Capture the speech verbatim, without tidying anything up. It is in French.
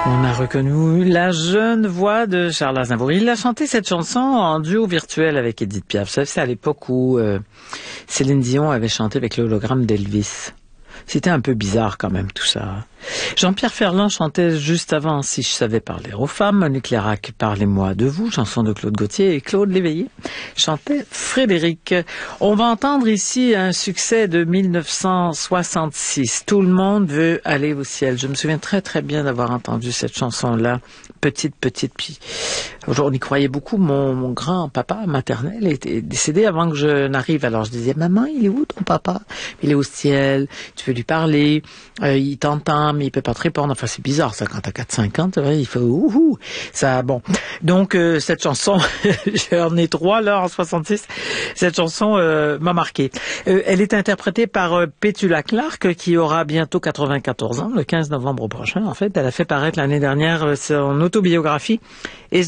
On a reconnu la jeune voix de Charles Aznavour. Il a chanté cette chanson en duo virtuel avec Édith Piaf. Vous savez, c'est à l'époque où euh, Céline Dion avait chanté avec l'hologramme d'Elvis. C'était un peu bizarre quand même tout ça. Jean-Pierre Ferland chantait juste avant « Si je savais parler aux femmes », Monique Lérac « Parlez-moi de vous », chanson de Claude Gauthier, et Claude Léveillé chantait Frédéric. On va entendre ici un succès de mille neuf cent soixante-six. Tout le monde veut aller au ciel. Je me souviens très très bien d'avoir entendu cette chanson-là, petite, petite, puis on y croyait beaucoup. Mon, mon grand-papa maternel était décédé avant que je n'arrive. Alors je disais « Maman, il est où ton papa ?» Il est au ciel, tu peux lui parler, euh, il t'entend, mais il peut pas te répondre. Enfin, c'est bizarre, ça, quand t'as quatre cinq ans, il fait ouhou. Ça, bon. Donc, euh, cette chanson, j'en ai trois, là, en soixante-six. Cette chanson, euh, m'a marqué. Euh, elle est interprétée par euh, Petula Clark, qui aura bientôt quatre-vingt-quatorze ans, le quinze novembre prochain. En fait, elle a fait paraître l'année dernière euh, son autobiographie. Et